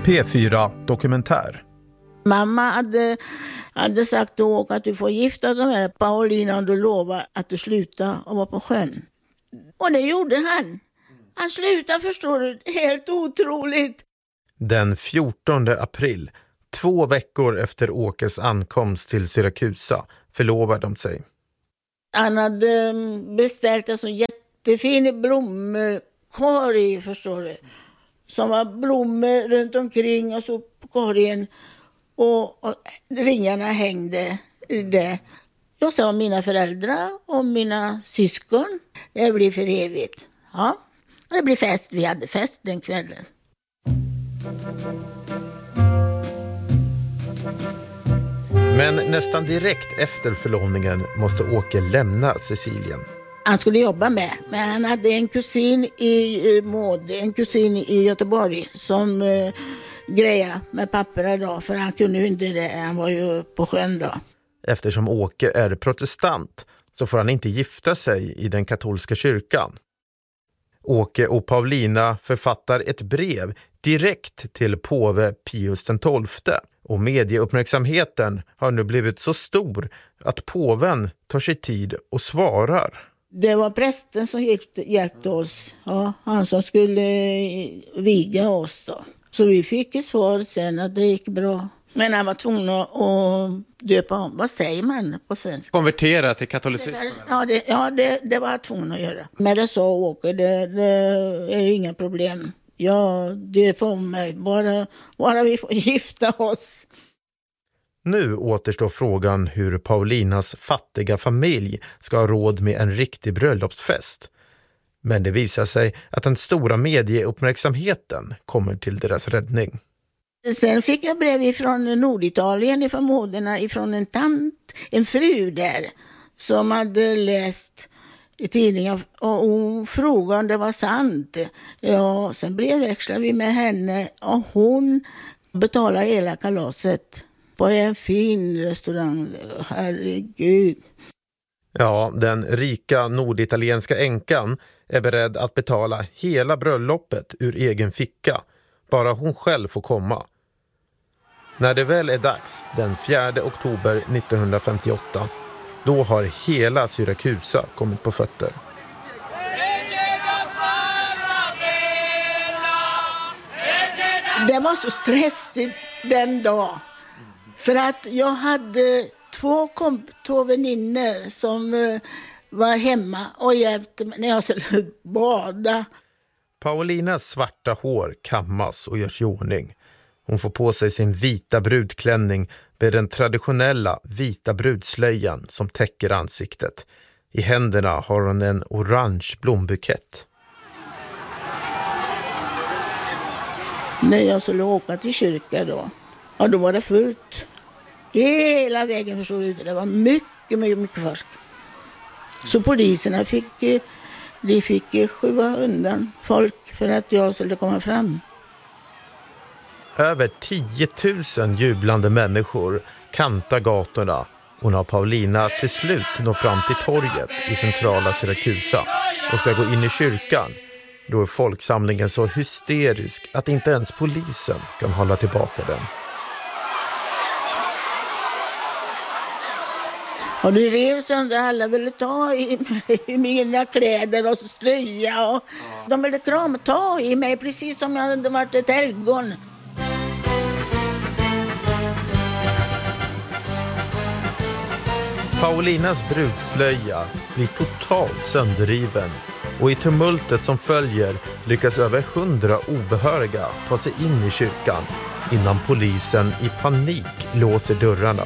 P4 Dokumentär. Mamma hade sagt då att du får gifta dig med Paulina om du lovar att du slutar och vara på sjön. Och det gjorde han. Han slutade, förstår du, helt otroligt. Den 14 april, 2 veckor efter Åkes ankomst till Syrakusa, förlovade de sig. Han hade beställt en så jättefin blommkorg, förstår du. Som var blommor runt omkring och så på korgen. Och ringarna hängde där. Jag sa mina föräldrar och mina syskon. Det blir för evigt. Ja, det blir fest. Vi hade fest den kvällen. Men nästan direkt efter förlovningen måste Åke lämna Sicilien. Han skulle jobba med, men han hade en kusin i en kusin i Göteborg som grejer med papper då, för han kunde ju inte det, han var ju på sjön då. Eftersom Åke är protestant så får han inte gifta sig i den katolska kyrkan. Åke och Paulina författar ett brev direkt till påve Pius XII. Och medieuppmärksamheten har nu blivit så stor att påven tar sig tid och svarar. Det var prästen som hjälpte oss. Ja, han som skulle viga oss då. Så vi fick ett svar sen att det gick bra. Men han var tvungen att döpa om. Vad säger man på svenska? Konvertera till katolicismen? Det var jag tvungen att göra. Men det sa Åke, det är ju inga problem. Jag döper om mig, bara vi får gifta oss. Nu återstår frågan hur Paulinas fattiga familj ska ha råd med en riktig bröllopsfest. Men det visar sig att den stora medieuppmärksamheten kommer till deras räddning. Sen fick jag brev från Norditalien, från moderna, från en fru där som hade läst i tidningen och hon frågade om det var sant. Ja, sen brevväxlade vi med henne och hon betalade hela kalaset på en fin restaurang. Herregud. Ja, den rika norditalienska änkan är beredd att betala hela bröllopet ur egen ficka. Bara hon själv får komma. När det väl är dags, den 4 oktober 1958, då har hela Syrakusa kommit på fötter. Det var så stressigt den dag. För att jag hade två väninnor som var hemma och hjälpte mig när jag skulle bada. Paulinas svarta hår kammas och görs i ordning. Hon får på sig sin vita brudklänning med den traditionella vita brudslöjan som täcker ansiktet. I händerna har hon en orange blombukett. När jag skulle åka till kyrkan då var det fullt. Hela vägen förstod du. Det var mycket folk. Så poliserna fick skjuta undan folk för att jag skulle komma fram. Över 10 000 jublande människor kantar gatorna och när Paulina till slut når fram till torget i centrala Syrakusa och ska gå in i kyrkan, då är folksamlingen så hysterisk att inte ens polisen kan hålla tillbaka den. Och det rev sönder, alla ville ta i mina kläder och slöja. Och de ville ta i mig precis som jag hade varit ett helgon. Paulinas brudslöja blir totalt sönderriven och i tumultet som följer lyckas över 100 obehöriga ta sig in i kyrkan innan polisen i panik låser dörrarna.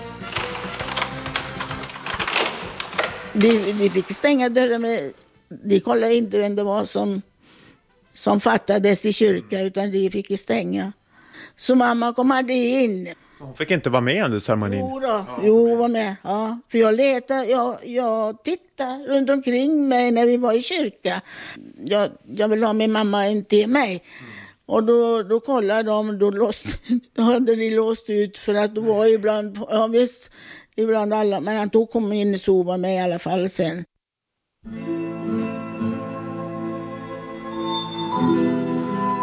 De fick stänga dörren, men de kollade inte vem det var som fattades i kyrkan, utan de fick stänga. Så mamma kom aldrig in. Hon fick inte vara med under ceremonin? Jo, var med. Ja. För jag tittade runt omkring mig när vi var i kyrkan. Jag ville ha min mamma in till mig. Och då kollade de, då hade de låst ut för att det var ibland alla. Men han kom in och sova med i alla fall sen.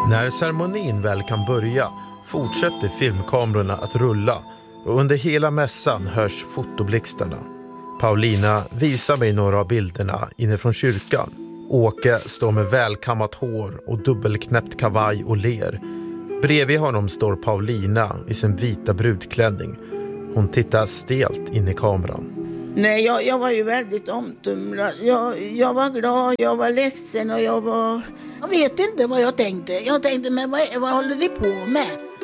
När ceremonin väl kan börja fortsätter filmkamerorna att rulla och under hela mässan hörs fotoblixtarna. Paulina visar mig några av bilderna inifrån kyrkan. Åke står med välkammat hår och dubbelknäppt kavaj och ler. Bredvid honom står Paulina i sin vita brudklänning. Hon tittar stelt in i kameran. Nej, jag var ju väldigt omtumlad. Jag var glad, jag var ledsen och jag vet inte vad jag tänkte. Jag tänkte, men vad håller de på med?